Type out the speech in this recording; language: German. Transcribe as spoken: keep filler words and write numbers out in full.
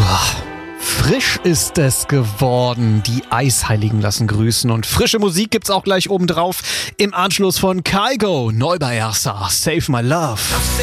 Frisch ist es geworden. Die Eisheiligen lassen grüßen und frische Musik gibt's auch gleich obendrauf im Anschluss von Kygo. Neu bei Ersa. Save My Love.